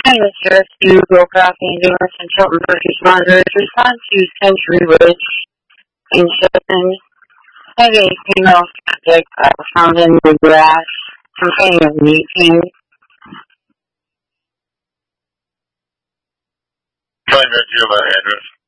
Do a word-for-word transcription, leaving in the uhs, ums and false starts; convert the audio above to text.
Mister Rescue, Gilcraft Ambulance, and Chilton First Responders respond to Century Ridge in Chilton. Have a female subject uh, found in the grass complaining of knee pain. Trying to do that address.